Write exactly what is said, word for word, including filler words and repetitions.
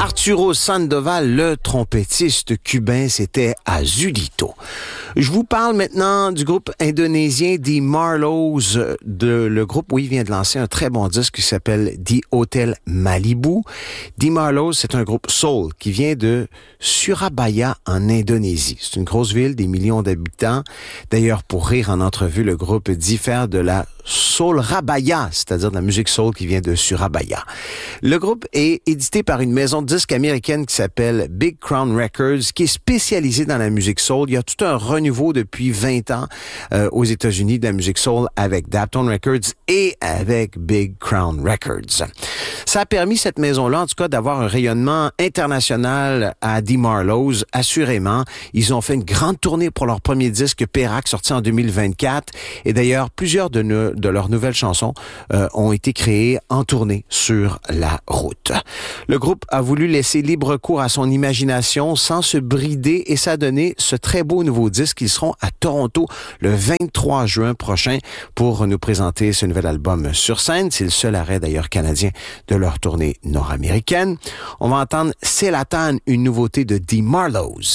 Arturo Sandoval, le trompettiste cubain, c'était Azulito. Je vous parle maintenant du groupe indonésien The Marlows. De, le groupe, oui, vient de lancer un très bon disque qui s'appelle The Hotel Malibu. The Marlows, c'est un groupe soul qui vient de Surabaya en Indonésie. C'est une grosse ville, des millions d'habitants. D'ailleurs, pour rire en entrevue, le groupe diffère de la Soul Rabaya, c'est-à-dire de la musique soul qui vient de Surabaya. Le groupe est édité par une maison de disques américaine qui s'appelle Big Crown Records, qui est spécialisée dans la musique soul. Il y a tout un renouveau depuis vingt ans euh, aux États-Unis de la musique soul avec Daptone Records et avec Big Crown Records. Ça a permis cette maison-là, en tout cas, d'avoir un rayonnement international à The Marlows, assurément. Ils ont fait une grande tournée pour leur premier disque, Perak, sorti en deux mille vingt-quatre. Et d'ailleurs, plusieurs de, ne, de leurs nouvelles chansons euh, ont été créées en tournée sur la route. Le groupe a voulu laisser libre cours à son imagination sans se brider et ça a donné ce très beau nouveau disque. Ils seront à Toronto le vingt-trois juin prochain pour nous présenter ce nouvel album sur scène. C'est le seul arrêt d'ailleurs canadien de leur tournée nord-américaine. On va entendre Selatan, une nouveauté de The Marlows.